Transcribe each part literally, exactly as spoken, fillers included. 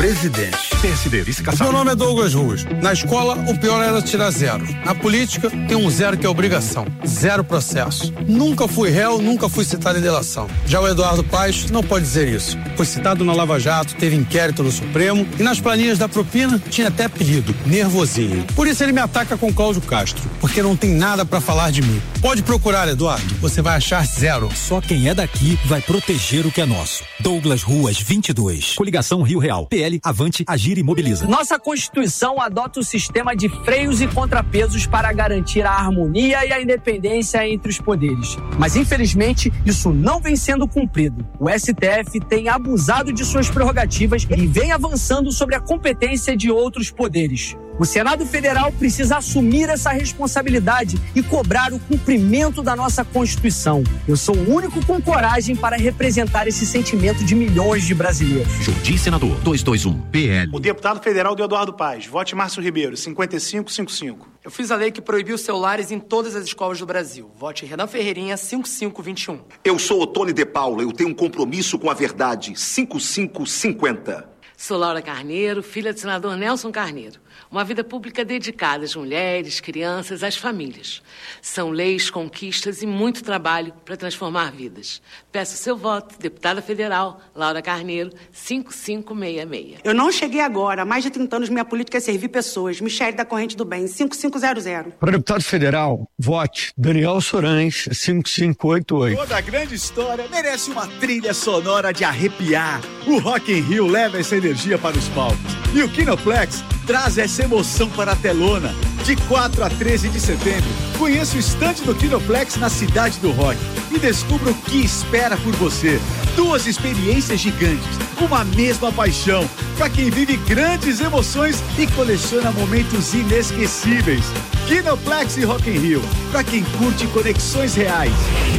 presidente. P S D, vice-caçado. Meu nome é Douglas Ruas. Na escola, o pior era tirar zero. Na política, tem um zero que é obrigação. Zero processo. Nunca fui réu, nunca fui citado em delação. Já o Eduardo Paes não pode dizer isso. Foi citado na Lava Jato, teve inquérito no Supremo e nas planilhas da propina tinha até apelido, Nervosinho. Por isso ele me ataca com Cláudio Castro, porque não tem nada pra falar de mim. Pode procurar, Eduardo, você vai achar zero. Só quem é daqui vai proteger o que é nosso. Douglas Ruas, vinte e dois. Coligação Rio Real. P L, Avante, Agir e Mobiliza. Nossa Constituição adota o sistema de freios e contrapesos para garantir a harmonia e a independência entre os poderes. Mas, infelizmente, isso não vem sendo cumprido. O S T F tem abusado de suas prerrogativas e vem avançando sobre a competência de outros poderes. O Senado Federal precisa assumir essa responsabilidade e cobrar o cumprimento da nossa Constituição. Eu sou o único com coragem para representar esse sentimento de milhões de brasileiros. Jordi Senador, duzentos e vinte e um, P L. O deputado federal de Eduardo Paes. Vote Márcio Ribeiro, cinquenta e cinco cinquenta e cinco. Eu fiz a lei que proibiu celulares em todas as escolas do Brasil. Vote Renan Ferreirinha, cinquenta e cinco vinte e um. Eu sou o Tony De Paula, eu tenho um compromisso com a verdade. cinquenta e cinco cinquenta. Sou Laura Carneiro, filha do senador Nelson Carneiro. Uma vida pública dedicada às mulheres, crianças, às famílias. São leis, conquistas e muito trabalho para transformar vidas. Peço seu voto, deputada federal, Laura Carneiro, cinquenta e cinco sessenta e seis. Eu não cheguei agora. Há mais de trinta anos minha política é servir pessoas. Michele da Corrente do Bem, cinquenta e cinco zero zero. Para deputado federal, vote Daniel Sorães, cinquenta e cinco oitenta e oito. Toda grande história merece uma trilha sonora de arrepiar. O Rock in Rio leva essa energia para os palcos. E o Kinoplex traz essa emoção para a telona. De quatro a treze de setembro, conheça o estande do Kinoplex na Cidade do Rock e descubra o que espera por você. Duas experiências gigantes, uma mesma paixão, para quem vive grandes emoções e coleciona momentos inesquecíveis. Kinoplex e Rock in Rio, para quem curte conexões reais.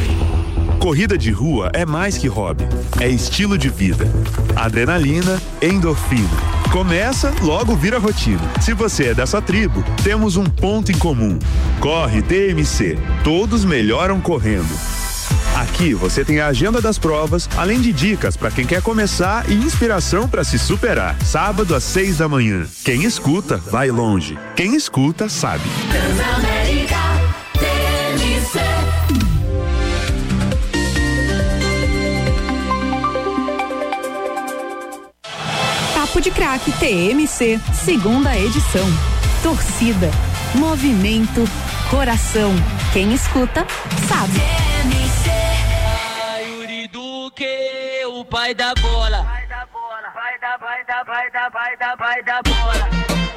Corrida de rua é mais que hobby, é estilo de vida. Adrenalina, endorfina. Começa, logo vira rotina. Se você é dessa tribo, temos um ponto em comum. Corre T M C. Todos melhoram correndo. Aqui você tem a agenda das provas, além de dicas para quem quer começar e inspiração para se superar. Sábado às seis da manhã. Quem escuta, vai longe. Quem escuta, sabe. Transamérica, T M C. Papo de Craque T M C, segunda edição. Torcida, movimento, coração. Quem escuta, sabe. T M C. Ai, Yuri Duque, o pai da bola. Vai da bola, vai da, vai da, vai da, vai da, vai da bola.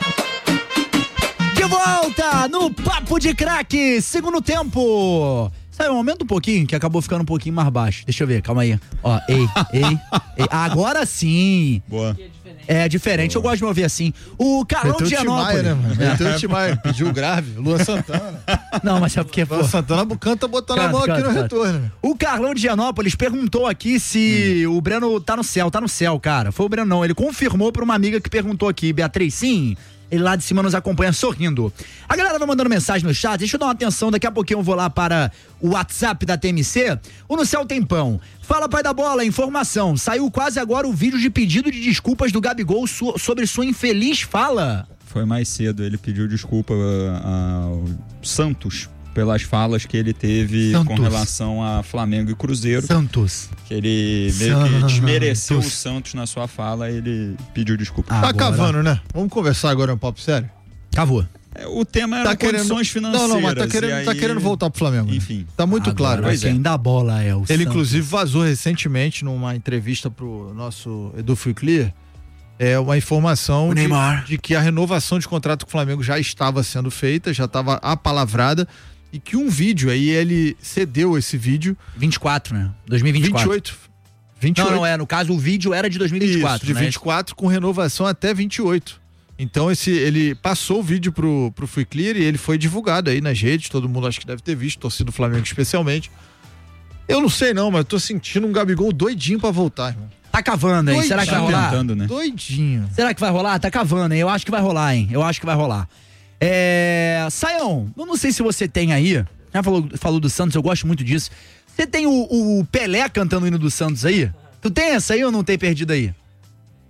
De volta no Papo de Craque, segundo tempo. Sabe, aumenta um pouquinho, que acabou ficando um pouquinho mais baixo. Deixa eu ver, calma aí. Ó, ei, ei, ei. Agora sim. Boa. É diferente, Boa. Eu gosto de me ouvir assim. O Carlão de Gianópolis. Né, Meteu o Timaya, pediu grave. Luan Santana. Não, mas é porque, pô. Luan Santana canta botando canta, a mão canta, aqui no canta. Retorno. O Carlão de Gianópolis perguntou aqui se hum. o Breno tá no céu. Tá no céu, cara. Foi o Breno não, ele confirmou pra uma amiga que perguntou aqui. Beatriz, sim. Ele lá de cima nos acompanha sorrindo. A galera vai mandando mensagem no chat, deixa eu dar uma atenção, daqui a pouquinho eu vou lá para o WhatsApp da T M C. O No Céu Tem Pão. Fala, pai da bola, informação. Saiu quase agora o vídeo de pedido de desculpas do Gabigol so, sobre sua infeliz fala. Foi mais cedo, ele pediu desculpa ao Santos pelas falas que ele teve Santos. Com relação a Flamengo e Cruzeiro. Santos. Que ele meio Santos. que desmereceu o Santos na sua fala, ele pediu desculpa. Tá cavando, né? Vamos conversar agora um papo sério? Cavou. É, o tema era tá condições querendo... financeiras. Não, não, mas tá querendo, aí... tá querendo voltar pro Flamengo. Enfim. Tá muito agora, claro. Quem é. dá bola é o Ele, Santos. Inclusive, vazou recentemente numa entrevista pro nosso Edu Free Clear, é uma informação de, de que a renovação de contrato com o Flamengo já estava sendo feita, já estava apalavrada. E que um vídeo, aí ele cedeu esse vídeo. vinte e quatro, né? dois mil e vinte e quatro. vinte e oito. vinte e oito. Não, não é. No caso, o vídeo era de dois mil e vinte e quatro. Isso, de né? vinte e quatro com renovação até vinte e oito. Então, esse, ele passou o vídeo pro, pro Free Clear e ele foi divulgado aí nas redes. Todo mundo acho que deve ter visto, torcida do Flamengo especialmente. Eu não sei não, mas eu tô sentindo um Gabigol doidinho pra voltar, irmão. Tá cavando, hein? Doidinho. Será que vai rolar? Tentando, né? Doidinho. Será que vai rolar? Tá cavando, hein? Eu acho que vai rolar, hein? Eu acho que vai rolar. É... Saião, eu não sei se você tem aí, já falou, falou do Santos, eu gosto muito disso. Você tem o, o Pelé cantando o hino do Santos aí? Tu tem essa aí ou não tem perdido aí?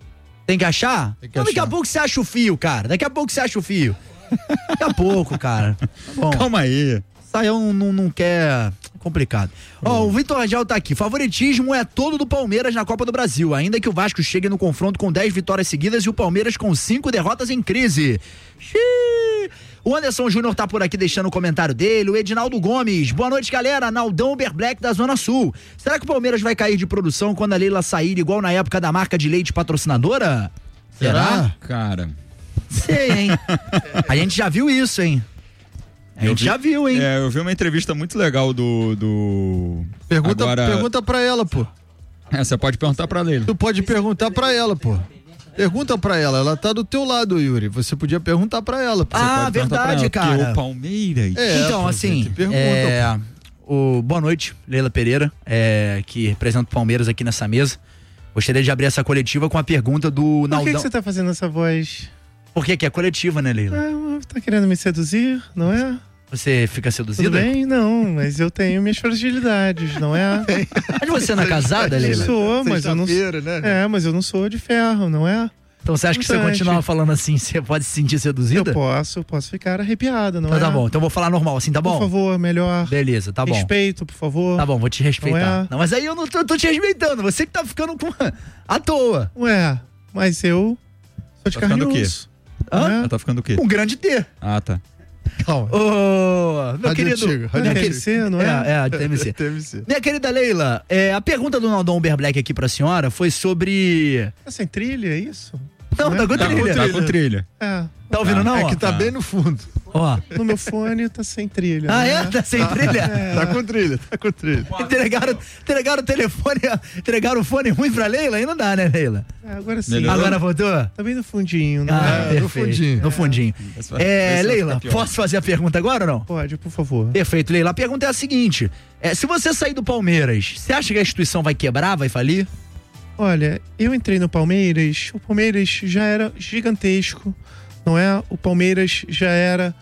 Tem que achar? Tem que então, daqui achar. a pouco você acha o fio, cara. Daqui a pouco você acha o fio. Daqui a pouco, cara. Tá bom. Calma aí. Saião não, não, não quer... Complicado. Ó, o Vitor Rangel tá aqui. Favoritismo é todo do Palmeiras na Copa do Brasil, ainda que o Vasco chegue no confronto com dez vitórias seguidas e o Palmeiras com cinco derrotas em crise. Xiii. O Anderson Júnior tá por aqui deixando o comentário dele. O Edinaldo Gomes. Boa noite, galera. Naldão Uber Black da Zona Sul. Será que o Palmeiras vai cair de produção quando a Leila sair igual na época da marca de leite patrocinadora? Será? Cara. Sei, hein? A gente já viu isso, hein? A gente vi, já viu, hein? É, eu vi uma entrevista muito legal do... do... Pergunta, Agora... pergunta pra ela, pô. É, você pode perguntar pra Leila. Tu pode perguntar pra ela, pô. Pergunta pra ela, ela tá do teu lado, Yuri. Você podia perguntar pra ela. Pô. Ah, verdade, cara. Porque o Palmeiras... É, então, pô, assim, pergunta, é, o, boa noite, Leila Pereira, é, que representa o Palmeiras aqui nessa mesa. Gostaria de abrir essa coletiva com a pergunta do Por Naldão. que, que você tá fazendo essa voz? Por que que é coletiva, né, Leila? Ah, tá querendo me seduzir, não é? Você fica seduzida? Tudo bem? Não, mas eu tenho minhas fragilidades, não é? Mas você não é casada, Leila? Eu sou, mas eu não sou. né? É, mas eu não sou de ferro, não é? Então você acha que se você Importante. continuar falando assim, você pode se sentir seduzida? Eu posso, eu posso ficar arrepiada, não Então é? tá bom, então eu vou falar normal, assim, tá bom? Por favor, melhor. Beleza, tá bom. Respeito, por favor. Tá bom, vou te respeitar. Não é? Não, mas aí eu não tô, tô te respeitando, você que tá ficando com à toa. Ué, mas eu sou de Tá ficando o quê? carne-osso. Hã? Ela tá ficando o quê? Um grande T. Ah, tá. Calma. Ô, meu Rádio querido. antigo, rádio minha T M querida- C, não é? É, é, a T M C. T M C. Minha querida Leila, é, a pergunta do Naldão Uber Black aqui pra senhora foi sobre... Tá sem trilha, é isso? Não, tá com Tá com trilha. Tá com trilha. É. Tá ouvindo não? É ó? que tá Ah. bem no fundo. Ó. No meu fone tá sem trilha. Ah, não é? Tá sem trilha? É. Tá com trilha, tá com trilha. Entregaram, entregaram o telefone, entregaram o fone ruim pra Leila? Aí não dá, né, Leila? É, agora sim. Melhorou? Agora voltou? Tá bem no fundinho, não Ah, é? no perfeito. fundinho. No fundinho. Vai se- vai É, se Leila, ficar pior. posso fazer a pergunta agora ou não? Pode, por favor. Perfeito, Leila. A pergunta é a seguinte: é, se você sair do Palmeiras, você acha que a instituição vai quebrar, vai falir? Olha, eu entrei no Palmeiras, o Palmeiras já era gigantesco, não é? O Palmeiras já era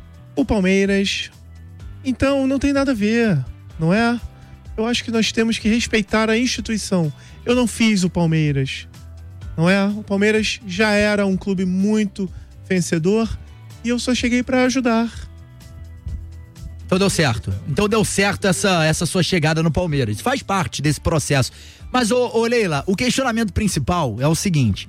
o Palmeiras. Então não tem nada a ver, não é? Eu acho que nós temos que respeitar a instituição. Eu não fiz o Palmeiras, não é? O Palmeiras já era um clube muito vencedor e eu só cheguei para ajudar. Então deu certo. Então deu certo essa, essa sua chegada no Palmeiras. Faz parte desse processo. Mas, ô, ô Leila, o questionamento principal é o seguinte: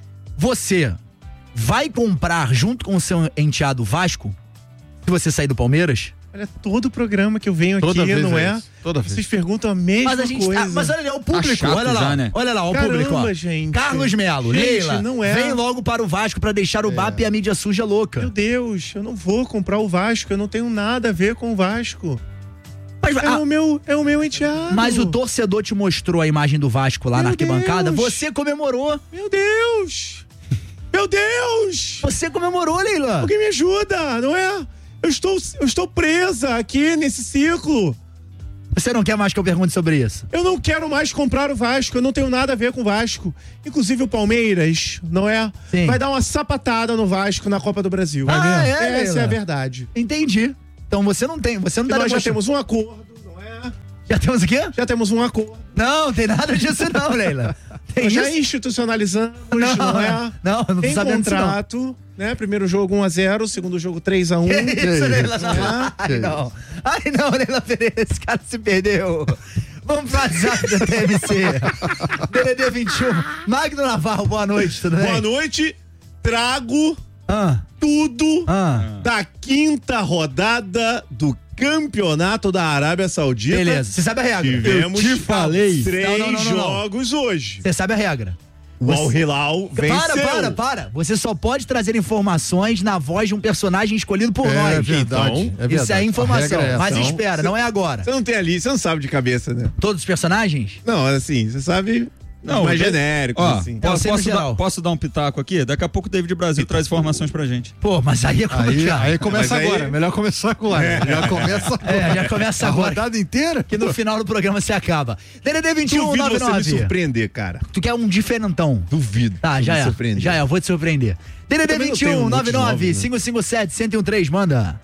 você vai comprar junto com o seu enteado Vasco se você sair do Palmeiras? Olha, todo programa que eu venho Toda aqui, vez não é é? isso, toda vez. Vocês perguntam a mesma Mas a gente coisa. tá, mas olha, o público, chato olha lá, já, né? olha lá, o Caramba, público, ó. gente. Carlos Melo, Gente, Leila, não é. vem logo para o Vasco para deixar o B A P e a mídia suja louca. Meu Deus, eu não vou comprar o Vasco, eu não tenho nada a ver com o Vasco. Mas, É ah, o meu, é o meu enteado. mas o torcedor te mostrou a imagem do Vasco lá Meu na arquibancada, Deus. você comemorou. Meu Deus! Meu Deus! Você comemorou, Leila. Alguém me ajuda, não é? Eu estou, eu estou presa aqui nesse ciclo. Você não quer mais que eu pergunte sobre isso? Eu não quero mais comprar o Vasco, eu não tenho nada a ver com o Vasco. Inclusive o Palmeiras, não é? Sim. Vai dar uma sapatada no Vasco na Copa do Brasil. Ah, é, Essa Leila? é a verdade. Entendi. Então você não tem, você não E tá nós já negociando. temos um acordo, não é? Já temos o quê? Já temos um acordo. Não, tem nada disso não, Leila. Tem Nós isso? já institucionalizamos, Não, não, é? não, eu não tô Tem sabendo disso, não. contrato, né? Primeiro jogo um a zero, segundo jogo três a um. Que isso, Leila? Não. É? Ai, não. Ai, não, Leila Pereira, esse cara se perdeu. Vamos pro WhatsApp da T M C. D D D vinte e um. Magno Navarro, boa noite, tudo bem? Boa noite. Trago Ah, tudo ah. da quinta rodada do Campeonato da Arábia Saudita. Beleza, você sabe a regra. Tivemos Eu te falei. três Não, não, não, não, não. jogos hoje. Você sabe a regra. O Al Hilal venceu. Para, para, para. Você só pode trazer informações na voz de um personagem escolhido por É nós. verdade, Então, é verdade. Isso é informação. A regra é essa. Mas Então, espera, não é agora. Você não tem ali, você não sabe de cabeça, né? Todos os personagens? Não, assim, você sabe Não, mais de- genérico, Ó, assim. Eu posso, sei no posso, geral. dar, posso dar um pitaco aqui? Daqui a pouco o David Brasil traz informações pra gente. Pô, mas aí é Aí, complicado. aí começa Mas aí- agora. Melhor começar agora. Já começa agora. É, já começa A agora. rodada inteira? Que no final do programa você acaba. D D D vinte e um, Duvido você me noventa e nove. surpreender, cara. Tu quer um diferentão? Duvido. Tá, você já me é. surpreender. Já é, eu vou te surpreender. D D D também não vinte e tenho um, muitos noventa e nove, novos, né? cinco cinco sete, um zero um três, manda.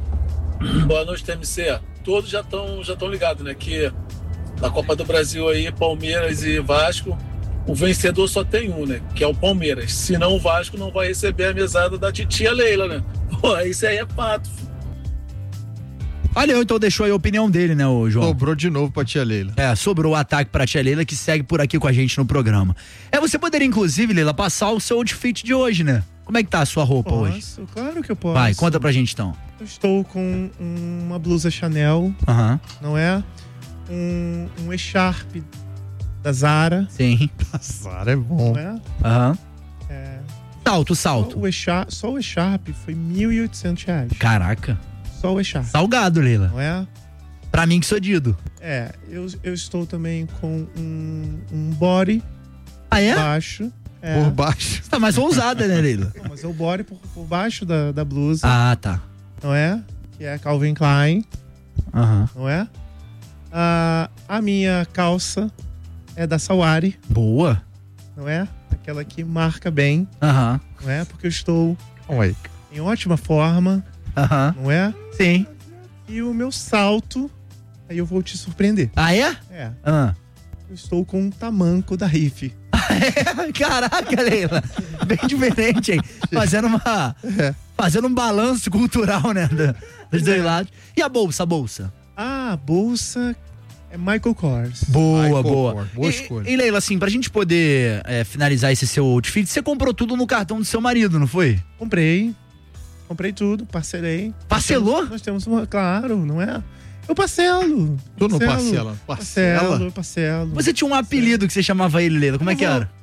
Boa noite, T M C. Todos já estão já estão ligados, né? Que na Copa do Brasil aí, Palmeiras e Vasco o vencedor só tem um, né? Que é o Palmeiras. Senão o Vasco não vai receber a mesada da titia Leila, né? Pô, isso aí é fato. Olha, então deixou aí a opinião dele, né, o João? Sobrou de novo pra tia Leila. É, sobrou o ataque pra tia Leila, que segue por aqui com a gente no programa. É, você poderia, inclusive, Leila, passar o seu outfit de hoje, né? Como é que tá a sua roupa posso, hoje? Claro que eu posso. Vai, conta pra gente então. Eu estou com uma blusa Chanel, Aham. não é? Um, um echarpe da Zara. Sim. Da Zara é bom. Não é? Aham. É, Salto, salto. Só o, echar, só o echarpe foi mil e oitocentos reais. Caraca. Só o echarpe. Salgado, Leila. Não é? Pra mim que sou dido. É, eu, eu estou também com um, um body. Ah, é? Baixo. É. Por baixo. Você tá mais ousada, né, Leila? Não, mas é o body por, por baixo da, da blusa. Ah, tá. Não é? Que é Calvin Klein. Aham. Não é? A, a minha calça é da Sawari. Boa. Não é? Aquela que marca bem. Aham. Não é? Porque eu estou Oi. em ótima forma. Aham. Não é? Sim. E o meu salto, aí eu vou te surpreender. Ah, é? É. Ah. Eu estou com um tamanco da Riff. Caraca, Leila. Bem diferente, hein? Fazendo uma. É. Fazendo um balanço cultural, né? Da, dos dois lados. E a bolsa, a bolsa? Ah, a bolsa é Michael Kors. Boa, Michael boa. Kors, boa e, escolha. E, Leila, assim, pra gente poder é, finalizar esse seu outfit, você comprou tudo no cartão do seu marido, não foi? Comprei. Comprei tudo, parcelei. Parcelou? Nós temos, nós temos uma, claro, não é? Eu parcelo. Tu não parcelo, parcela? Parcela? Parcela? Eu parcelo. Você tinha um apelido que você chamava ele, Leila. Como é que era?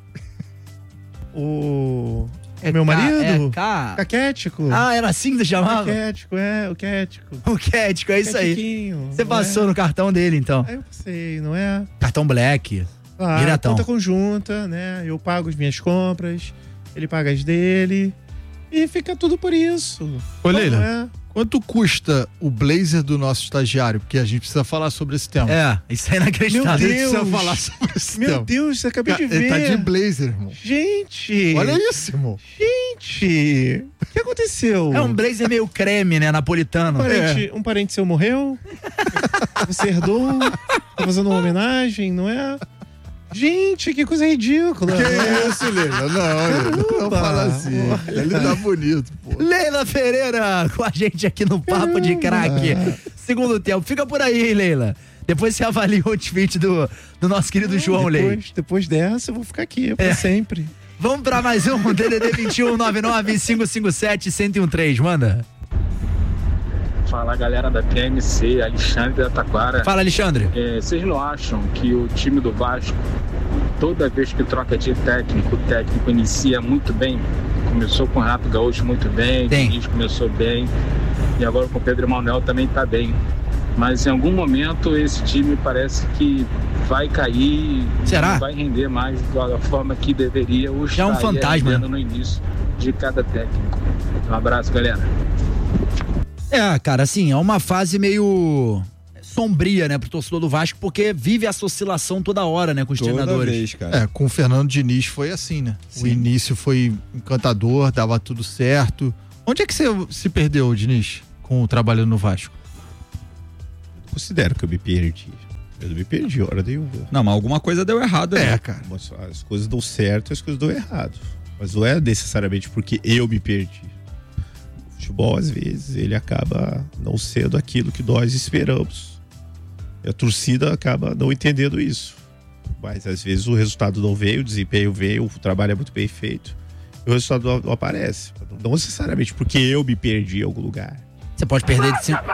O... É o meu Ca- marido? é Ca- Caquético. Ah, era assim que você chamava? Caquético, é, o Quético. O Quético, é isso aí. Quetiquinho, Você não passou é? no cartão dele, então. Aí eu passei, não é? Cartão Black. Claro, Diretão. conta conjunta, né? Eu pago as minhas compras, ele paga as dele. E fica tudo por isso. Ô, Leila, Não é? quanto custa o blazer do nosso estagiário? Porque a gente precisa falar sobre esse tema. É, isso é Meu inacreditável. A gente Deus. precisa falar sobre esse Meu tema. Deus, acabei de Ele ver. tá de blazer, irmão. Gente! Olha isso, irmão. Gente! O que aconteceu? É um blazer meio creme, né? Um Napolitano. parente, É. um parente seu morreu? Você herdou? Tá fazendo uma homenagem, não é? Gente, que coisa ridícula. Que não é? isso, Leila? Não, Leila, não Caramba. fala assim. Ele tá bonito, pô. Leila Pereira com a gente aqui no Papo de Craque. Segundo tempo. Fica por aí, Leila. Depois você avalia o outfit do, do nosso querido João Leite. Depois, depois dessa, eu vou ficar aqui pra É. sempre. Vamos pra mais um D D D vinte e um, nove nove cinco cinco sete, um zero um três. Manda. Fala, galera da T M C, Alexandre da Taquara. Fala, Alexandre. É, vocês não acham que o time do Vasco, toda vez que troca de técnico, o técnico inicia muito bem? Começou com o Renato Gaúcho muito bem, o Diniz começou bem, e agora com o Pedro Emanuel também tá bem. Mas em algum momento esse time parece que vai cair, Será? não vai render mais da forma que deveria ou Já é um estaria fantasma. rendendo no início de cada técnico. Um abraço, galera. É, cara, assim, é uma fase meio sombria, né, pro torcedor do Vasco, porque vive essa oscilação toda hora, né, com os Toda treinadores. vez, cara. É, com o Fernando Diniz foi assim, né? Sim. O início foi encantador, dava tudo certo. Onde é que você se perdeu, Diniz, com o trabalho no Vasco? Considero que eu me perdi. Eu não me perdi, hora nenhuma. Não, mas alguma coisa deu errado, né? É, cara. Mas as coisas dão certo, as coisas dão errado. Mas não é necessariamente porque eu me perdi. O futebol, às vezes, ele acaba não sendo aquilo que nós esperamos. E a torcida acaba não entendendo isso. Mas, às vezes, o resultado não veio, o desempenho veio, o trabalho é muito bem feito. E o resultado não, não aparece. Não necessariamente porque eu me perdi em algum lugar. Você pode perder de cinco...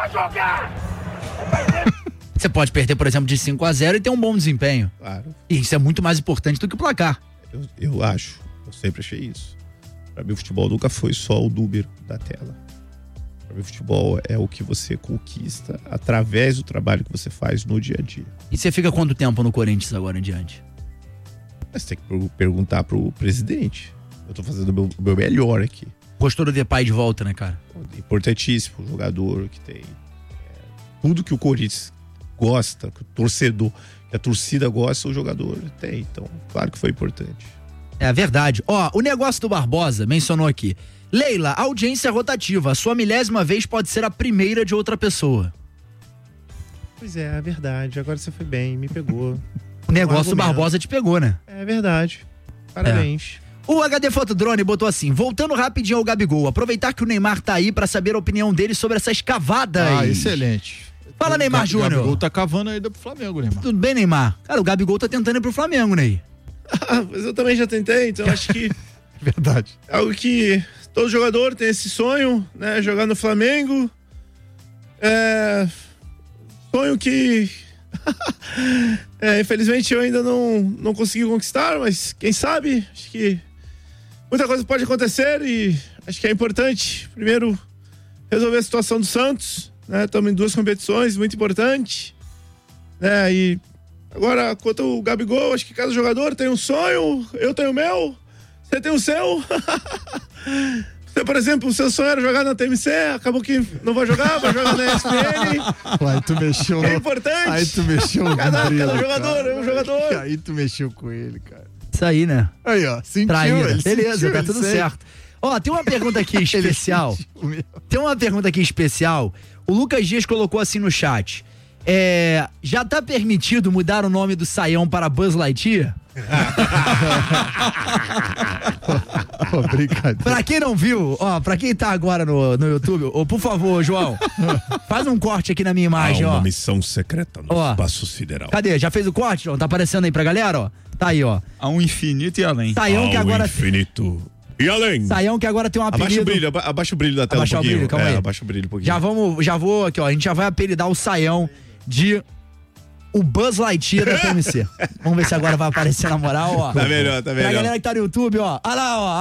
Você pode perder, por exemplo, de cinco a zero e ter um bom desempenho. Claro. E isso é muito mais importante do que o placar. Eu, eu acho, eu sempre achei isso. Pra mim, o futebol nunca foi só o número da tela. Pra mim, o futebol é o que você conquista através do trabalho que você faz no dia a dia. E você fica quanto tempo no Corinthians agora em diante? Mas tem que per- perguntar pro presidente. Eu tô fazendo o meu, o meu melhor aqui. Gostou de ver pai de volta, né, cara? Importantíssimo, um jogador que tem é, tudo que o Corinthians gosta, que o torcedor, que a torcida gosta, o jogador tem. Então, claro que foi importante. É verdade. Ó, o negócio do Barbosa mencionou aqui. Leila, audiência rotativa. A sua milésima vez pode ser a primeira de outra pessoa. Pois é, é verdade. Agora você foi bem, me pegou. O negócio um Barbosa te pegou, né? É verdade. Parabéns. É. O H D Fotodrone botou assim, voltando rapidinho ao Gabigol, aproveitar que o Neymar tá aí pra saber a opinião dele sobre essas cavadas. Ah, excelente. Fala, o Neymar Júnior. O Gabigol tá cavando ainda pro Flamengo, Neymar. Tudo bem, Neymar? Cara, o Gabigol tá tentando ir pro Flamengo, Ney. Ah, mas eu também já tentei, então acho que... Verdade. É algo que todo jogador tem esse sonho, né? Jogar no Flamengo. É... Sonho que... é, infelizmente eu ainda não, não consegui conquistar, mas quem sabe, acho que muita coisa pode acontecer e acho que é importante, primeiro, resolver a situação do Santos, né? Estamos em duas competições, muito importante, né? E agora, quanto ao Gabigol, acho que cada jogador tem um sonho, eu tenho o meu, você tem o seu. Você, por exemplo, o seu sonho era jogar na T M C, acabou que não vai jogar, vai jogar na E S P N. Aí tu mexeu. É importante. Aí tu mexeu no cada, grilo, cada jogador cara. é um jogador. Aí tu mexeu com ele, cara. Isso aí, né? Aí, ó, sentiu. Traíra. Ele Beleza, sentiu, tá ele tudo sente. certo. Ó, tem uma pergunta aqui especial. Tem uma pergunta aqui especial. O Lucas Dias colocou assim no chat. É, já tá permitido mudar o nome do Saião para Buzz Lightyear? Pô, brincadeira. Pra quem não viu, ó, pra quem tá agora no, no YouTube, ó, por favor, João, faz um corte aqui na minha imagem, Há uma ó. missão secreta no Ó. espaço sideral. Cadê? Já fez o corte, João? Tá aparecendo aí pra galera, ó? Tá aí, ó. A um infinito e além. Saião que Ao agora... infinito e além. Saião que agora tem um apelido... Abaixa o brilho, aba- abaixa o brilho da tela Abaixar um o pouquinho. brilho, calma é, aí. abaixa o brilho um pouquinho. Já vamos, já vou aqui, ó. A gente já vai apelidar o Saião de o Buzz Lightyear da T M C. Vamos ver se agora vai aparecer na moral, ó. Tá melhor, tá melhor. Pra galera que tá no YouTube, ó. Olha lá, ó.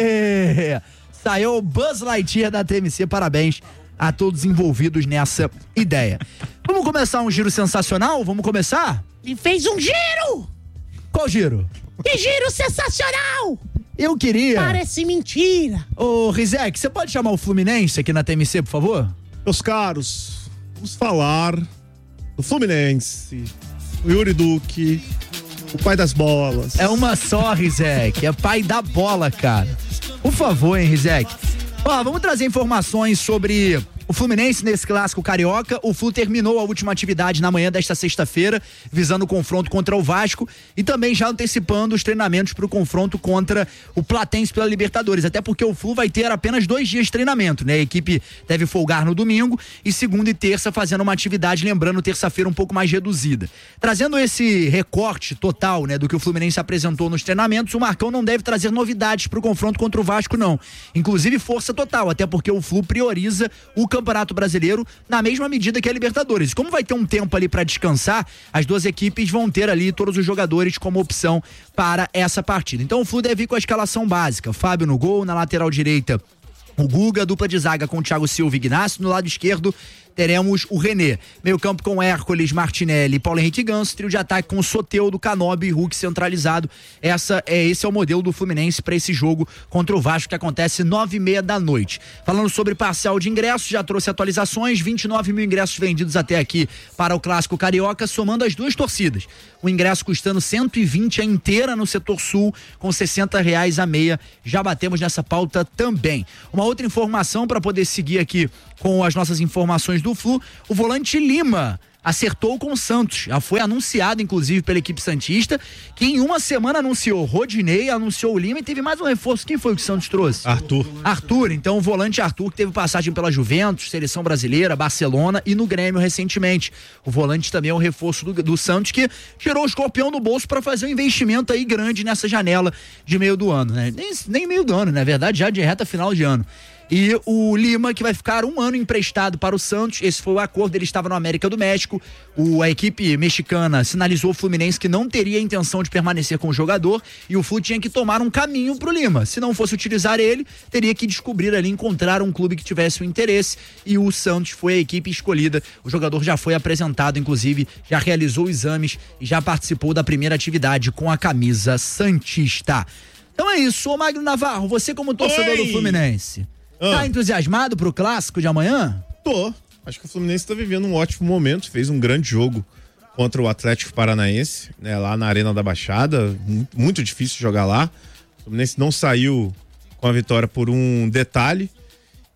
Aê! Saiu o Buzz Lightyear da T M C. Parabéns a todos envolvidos nessa ideia. Vamos começar um giro sensacional? Vamos começar? E fez um giro! Qual giro? Que giro sensacional! Eu queria... Parece mentira! Ô, Rizek, você pode chamar o Fluminense aqui na T M C, por favor? Meus caros, vamos falar do Fluminense, o Yuri Duque, o pai das bolas. É uma só, Rizek. É pai da bola, cara. Por favor, hein, Rizek. Ó, vamos trazer informações sobre o Fluminense nesse clássico carioca. O Flu terminou a última atividade na manhã desta sexta-feira, visando o confronto contra o Vasco e também já antecipando os treinamentos para o confronto contra o Platense pela Libertadores, até porque o Flu vai ter apenas dois dias de treinamento, né? A equipe deve folgar no domingo e segunda e terça fazendo uma atividade, lembrando, terça-feira um pouco mais reduzida. Trazendo esse recorte total, né, do que o Fluminense apresentou nos treinamentos, o Marcão não deve trazer novidades para o confronto contra o Vasco, não. Inclusive força total, até porque o Flu prioriza o Campeonato Brasileiro na mesma medida que a Libertadores. Como vai ter um tempo ali para descansar, as duas equipes vão ter ali todos os jogadores como opção para essa partida. Então o Flu deve ir com a escalação básica: Fábio no gol, na lateral direita o Guga, dupla de zaga com o Thiago Silva e Ignacio, no lado esquerdo teremos o René, meio campo com Hércules, Martinelli, Paulo Henrique Ganso, trio de ataque com Soteldo, Canobi e Hulk centralizado. Essa é, esse é o modelo do Fluminense para esse jogo contra o Vasco, que acontece nove e meia da noite. Falando sobre parcial de ingressos, já trouxe atualizações, vinte e nove mil ingressos vendidos até aqui para o Clássico Carioca, somando as duas torcidas. O ingresso custando cento e vinte a inteira no setor sul, com sessenta reais a meia. Já batemos nessa pauta também. Uma outra informação para poder seguir aqui com as nossas informações do Flu: o volante Lima acertou com o Santos. Já foi anunciado, inclusive, pela equipe santista, que em uma semana anunciou Rodinei, anunciou o Lima e teve mais um reforço. Quem foi o que o Santos trouxe? Arthur. Arthur, então o volante Arthur, que teve passagem pela Juventus, Seleção Brasileira, Barcelona e no Grêmio recentemente. O volante também é um reforço do, do Santos, que tirou o escorpião do bolso para fazer um investimento aí grande nessa janela de meio do ano, né? Nem, nem meio do ano, na verdade, já de reta final de ano. E o Lima, que vai ficar um ano emprestado para o Santos. Esse foi o acordo, ele estava no América do México. O, a equipe mexicana sinalizou ao Fluminense que não teria a intenção de permanecer com o jogador e o Flu tinha que tomar um caminho para o Lima. Se não fosse utilizar ele, teria que descobrir ali, encontrar um clube que tivesse o interesse, e o Santos foi a equipe escolhida. O jogador já foi apresentado, inclusive já realizou exames e já participou da primeira atividade com a camisa santista. Então é isso. Ô Magno Navarro, você como torcedor Oi. do Fluminense, Ah. tá entusiasmado pro clássico de amanhã? Tô. Acho que o Fluminense tá vivendo um ótimo momento. Fez um grande jogo contra o Atlético Paranaense, né, lá na Arena da Baixada. Muito, muito difícil jogar lá. O Fluminense não saiu com a vitória por um detalhe.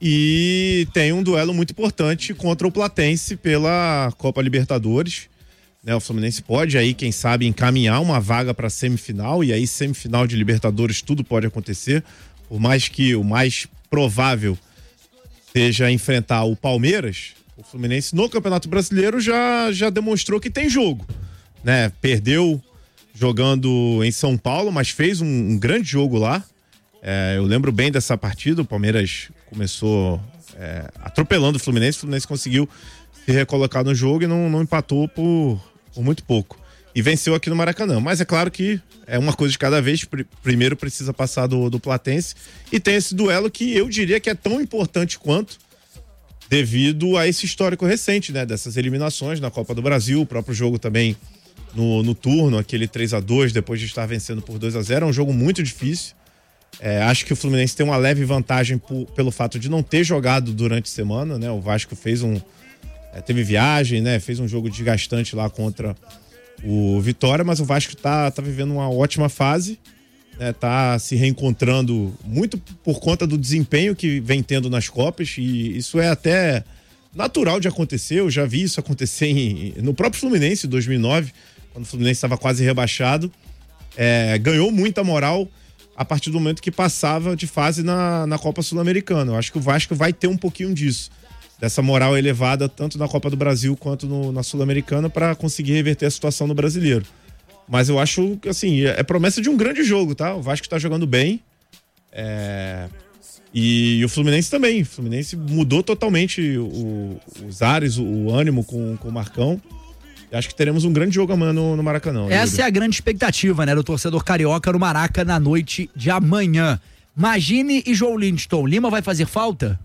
E tem um duelo muito importante contra o Platense pela Copa Libertadores. né? O Fluminense pode aí, quem sabe, encaminhar uma vaga para semifinal, e aí semifinal de Libertadores tudo pode acontecer, por mais que o mais provável seja enfrentar o Palmeiras. O Fluminense no Campeonato Brasileiro já, já demonstrou que tem jogo, né? Perdeu jogando em São Paulo, mas fez um, um grande jogo lá. É, eu lembro bem dessa partida. O Palmeiras começou é, atropelando o Fluminense. O Fluminense conseguiu se recolocar no jogo e não, não empatou por, por muito pouco. E venceu aqui no Maracanã. Mas é claro que é uma coisa de cada vez. Primeiro precisa passar do, do Platense. E tem esse duelo que eu diria que é tão importante quanto, devido a esse histórico recente, né? Dessas eliminações na Copa do Brasil, o próprio jogo também no, no turno, aquele três a dois, depois de estar vencendo por dois a zero, é um jogo muito difícil. É, acho que o Fluminense tem uma leve vantagem por, pelo fato de não ter jogado durante a semana, né? O Vasco fez um... É, teve viagem, né? Fez um jogo desgastante lá contra o Vitória, mas o Vasco tá, tá vivendo uma ótima fase, né? Tá se reencontrando muito por conta do desempenho que vem tendo nas Copas, e isso é até natural de acontecer. Eu já vi isso acontecer em, no próprio Fluminense em dois mil e nove, quando o Fluminense estava quase rebaixado. É, ganhou muita moral a partir do momento que passava de fase na, na Copa Sul-Americana. Eu acho que o Vasco vai ter um pouquinho disso, dessa moral elevada tanto na Copa do Brasil quanto no, na Sul-Americana, para conseguir reverter a situação no Brasileiro. Mas eu acho que, assim, é promessa de um grande jogo, tá? O Vasco tá jogando bem. É... E, e o Fluminense também. O Fluminense mudou totalmente o, os ares, o, o ânimo com, com o Marcão. E acho que teremos um grande jogo amanhã no, no Maracanã. Essa Yuri. é a grande expectativa, né, do torcedor carioca no Maraca na noite de amanhã. Magine e João Lindston, Lima vai fazer falta?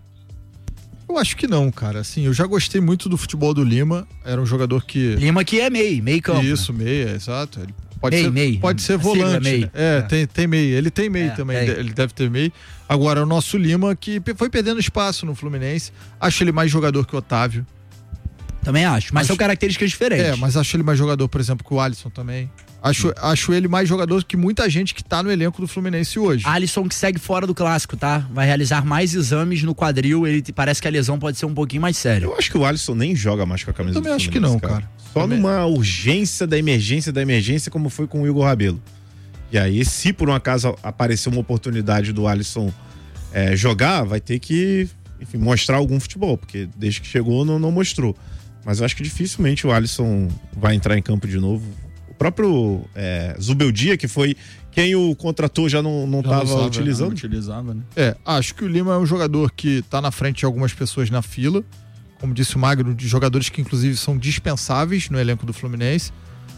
Eu acho que não, cara. Assim, eu já gostei muito do futebol do Lima. Era um jogador que... Lima que é meio, meio campo. Isso, meio, exato. Ele pode meio, ser, meio. Pode ser A volante. meio. Né? É, É. Tem, tem meio. Ele tem meio É, também. tem. Ele deve ter meio. Agora, o nosso Lima, que pe- foi perdendo espaço no Fluminense. Acho ele mais jogador que o Otávio. Também acho, mas Acho- são características diferentes. É, mas acho ele mais jogador, por exemplo, que o Alisson também. Acho, acho ele mais jogador que muita gente que tá no elenco do Fluminense hoje. Alisson que segue fora do clássico, tá? Vai realizar mais exames no quadril, ele parece que a lesão pode ser um pouquinho mais séria. Eu acho que o Alisson nem joga mais com a camisa Eu também do acho que Fluminense, não, cara. Só Também. numa urgência da emergência da emergência, como foi com o Igor Rabelo. E aí, se por um acaso aparecer uma oportunidade do Alisson é, jogar, vai ter que, enfim, mostrar algum futebol, porque desde que chegou não, não mostrou. Mas eu acho que dificilmente o Alisson vai entrar em campo de novo. O próprio é, Zubeldia, que foi quem o contratou, já não, não Já tava usava, utilizando. Não utilizava, né? É, acho que o Lima é um jogador que tá na frente de algumas pessoas na fila. Como disse o Magno, de jogadores que inclusive são dispensáveis no elenco do Fluminense.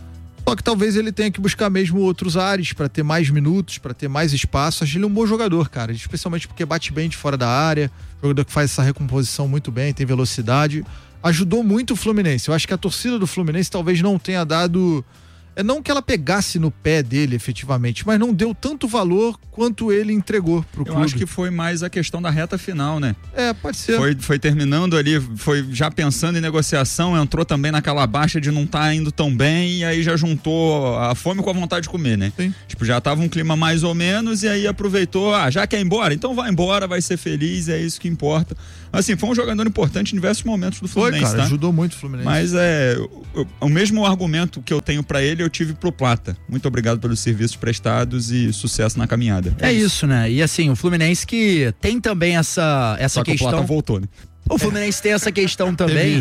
Só que talvez ele tenha que buscar mesmo outros ares para ter mais minutos, para ter mais espaço. Acho ele um bom jogador, cara. Especialmente porque bate bem de fora da área. Jogador que faz essa recomposição muito bem, tem velocidade. Ajudou muito o Fluminense. Eu acho que a torcida do Fluminense talvez não tenha dado... É não que ela pegasse no pé dele, efetivamente, mas não deu tanto valor quanto ele entregou pro Eu clube. acho que foi mais a questão da reta final, né? É, pode ser. Foi, foi terminando ali, foi já pensando em negociação, entrou também naquela baixa de não estar tá indo tão bem, e aí já juntou a fome com a vontade de comer, né? Sim. Tipo, já tava um clima mais ou menos, e aí aproveitou, ah, já quer ir embora? Então vai embora, vai ser feliz, é isso que importa. Assim, foi um jogador importante em diversos momentos do Foi, Fluminense, cara, tá? ajudou muito o Fluminense. Mas é, o, o mesmo argumento que eu tenho pra ele, eu tive pro Plata. Muito obrigado pelos serviços prestados e sucesso na caminhada. É isso, né? E assim, o Fluminense que tem também essa, essa Só que questão. o Plata voltou, né? O Fluminense tem essa questão também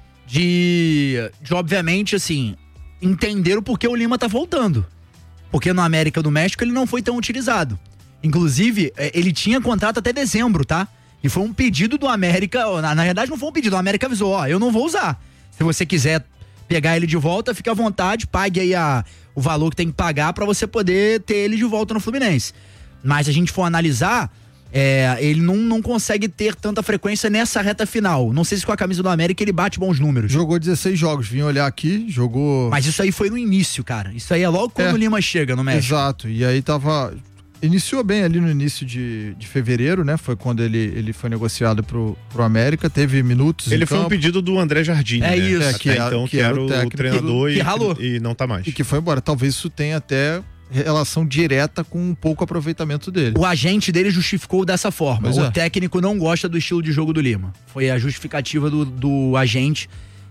de, de, obviamente, assim, entender o porquê o Lima tá voltando. Porque no América do México ele não foi tão utilizado. Inclusive, é, ele tinha contrato até dezembro, tá? E foi um pedido do América, na, na verdade não foi um pedido, o América avisou, ó, eu não vou usar. Se você quiser pegar ele de volta, fica à vontade, pague aí a, o valor que tem que pagar pra você poder ter ele de volta no Fluminense. Mas se a gente for analisar, é, ele não, não consegue ter tanta frequência nessa reta final. Não sei se com a camisa do América ele bate bons números. Jogou dezesseis jogos, vim olhar aqui, jogou... Mas isso aí foi no início, cara. Isso aí é logo quando É. o Lima chega no México. Exato, e aí tava... Iniciou bem ali no início de, de fevereiro, né? Foi quando ele, ele foi negociado pro, pro América, teve minutos Ele em foi um campo. pedido do André Jardim, É né? isso. É, Até que, então, que, era o técnico treinador do- e, que ralou. e não tá mais. E que foi embora. Talvez isso tenha até relação direta com um pouco aproveitamento dele. O agente dele justificou dessa forma. Pois o é. técnico não gosta do estilo de jogo do Lima. Foi a justificativa do, do agente.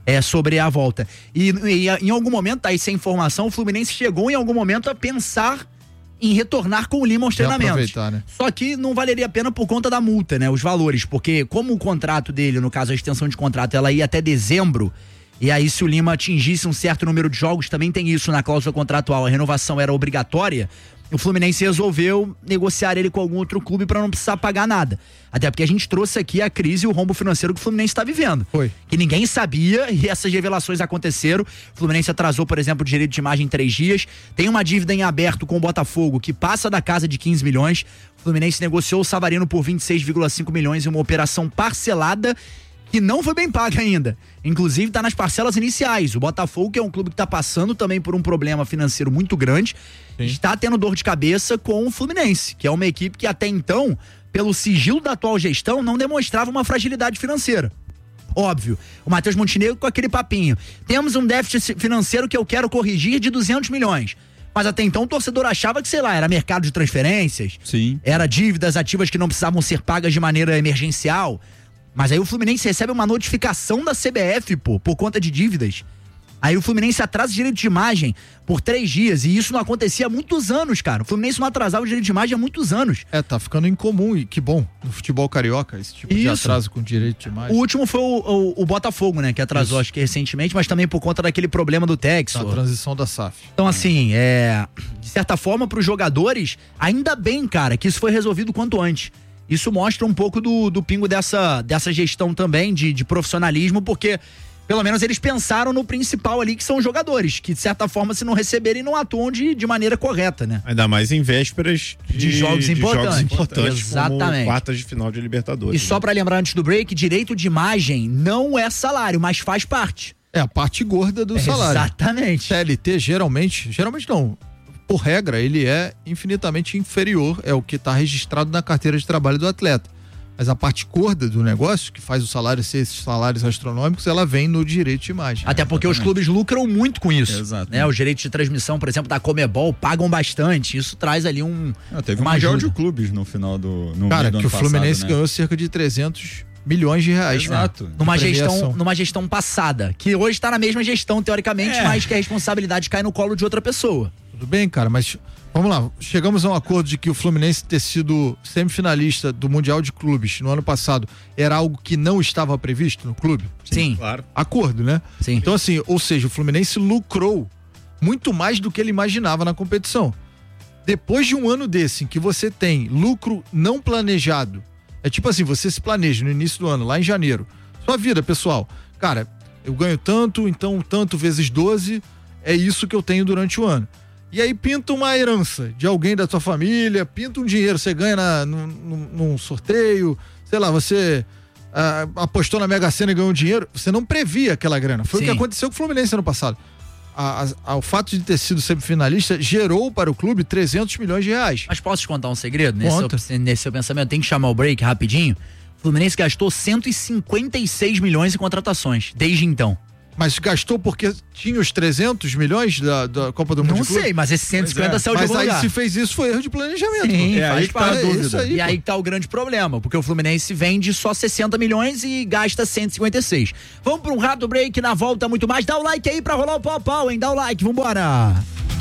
é, sobre a volta. E, e em algum momento, tá aí sem informação, o Fluminense chegou em algum momento a pensar em retornar com o Lima aos treinamentos. Né? Só que não valeria a pena por conta da multa, né? Os valores, porque como o contrato dele, no caso a extensão de contrato, ela ia até dezembro, e aí se o Lima atingisse um certo número de jogos, também tem isso na cláusula contratual, a renovação era obrigatória, o Fluminense resolveu negociar ele com algum outro clube para não precisar pagar nada. Até porque a gente trouxe aqui a crise e o rombo financeiro que o Fluminense está vivendo. Foi. Que ninguém sabia e essas revelações aconteceram. O Fluminense atrasou, por exemplo, o direito de imagem em três dias. Tem uma dívida em aberto com o Botafogo que passa da casa de quinze milhões. O Fluminense negociou o Savarino por vinte e seis vírgula cinco milhões em uma operação parcelada que não foi bem paga ainda. Inclusive está nas parcelas iniciais. O Botafogo, que é um clube que está passando também por um problema financeiro muito grande, Sim. está tendo dor de cabeça com o Fluminense, que é uma equipe que até então, pelo sigilo da atual gestão, não demonstrava uma fragilidade financeira. Óbvio, o Matheus Montenegro com aquele papinho. Temos um déficit financeiro que eu quero corrigir de duzentos milhões. Mas até então o torcedor achava que, sei lá, era mercado de transferências, Sim. era dívidas ativas que não precisavam ser pagas de maneira emergencial. Mas aí o Fluminense recebe uma notificação da C B F, pô, por conta de dívidas. Aí o Fluminense atrasa o direito de imagem por três dias, e isso não acontecia há muitos anos, cara. O Fluminense não atrasava o direito de imagem há muitos anos. É, tá ficando incomum, e que bom, no futebol carioca, esse tipo isso. de atraso com direito de imagem. O último foi o, o, o Botafogo, né, que atrasou, isso. acho que recentemente, mas também por conta daquele problema do Texo. A transição da S A F. Então, assim, é, de certa forma, pros jogadores, ainda bem, cara, que isso foi resolvido quanto antes. Isso mostra um pouco do, do pingo dessa, dessa gestão também, de, de profissionalismo, porque pelo menos eles pensaram no principal ali, que são os jogadores, que de certa forma, se não receberem, não atuam de, de maneira correta, né? Ainda mais em vésperas de, de jogos de importantes. Jogos importantes. Exatamente. Como quartas de final de Libertadores. E só né? pra lembrar antes do break, direito de imagem não é salário, mas faz parte. É a parte gorda do é salário. Exatamente. C L T, geralmente, geralmente não, por regra, ele é infinitamente inferior, é o que está registrado na carteira de trabalho do atleta. Mas a parte gorda do negócio, que faz o salário ser esses salários astronômicos, ela vem no direito de imagem. Até porque Exatamente. Os clubes lucram muito com isso. Exato. Né? Os direitos de transmissão, por exemplo, da Comebol, pagam bastante. Isso traz ali um. Ah, teve uma um mundial de clubes no final do. No Cara, do que ano o Fluminense passado, né? ganhou cerca de trezentos milhões de reais. Exato. Né? Numa gestão, numa gestão passada, que hoje está na mesma gestão, teoricamente, é. mas que a responsabilidade cai no colo de outra pessoa. Tudo bem, cara, mas. Vamos lá, chegamos a um acordo de que o Fluminense ter sido semifinalista do Mundial de Clubes no ano passado era algo que não estava previsto no clube? Sim. Claro. Acordo, né? Sim. Então assim, ou seja, o Fluminense lucrou muito mais do que ele imaginava na competição. Depois de um ano desse, em que você tem lucro não planejado, é tipo assim, você se planeja no início do ano, lá em janeiro, sua vida, pessoal, cara, eu ganho tanto, então tanto vezes doze, é isso que eu tenho durante o ano. E aí pinta uma herança de alguém da tua família, pinta um dinheiro, você ganha na, num, num sorteio, sei lá, você ah, apostou na Mega Sena e ganhou dinheiro, você não previa aquela grana. Foi Sim. o que aconteceu com o Fluminense ano passado. A, a, a, o fato de ter sido semifinalista gerou para o clube trezentos milhões de reais. Mas posso te contar um segredo? Nesse seu, nesse seu pensamento, tem que chamar o break rapidinho. O Fluminense gastou cento e cinquenta e seis milhões em contratações, desde então. Mas gastou porque tinha os trezentos milhões da, da Copa do Mundo? Não sei, mas esse cento e cinquenta é. saiu de algum lugar. Mas aí se fez isso foi erro de planejamento. Sim, é aí que tá a dúvida. Aí, e aí que tá o grande problema, porque o Fluminense vende só sessenta milhões e gasta cento e cinquenta e seis. Vamos para um rápido break, na volta muito mais. Dá o like aí pra rolar o pau pau, hein? Dá o like, vambora!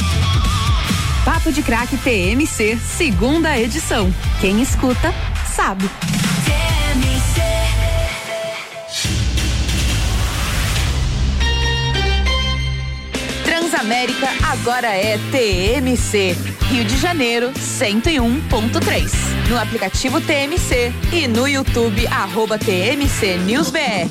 Papo de Craque T M C, segunda edição. Quem escuta, sabe. T M C. Transamérica agora é T M C. Rio de Janeiro, cento e um ponto três. No aplicativo T M C e no YouTube, arroba T M C News B R.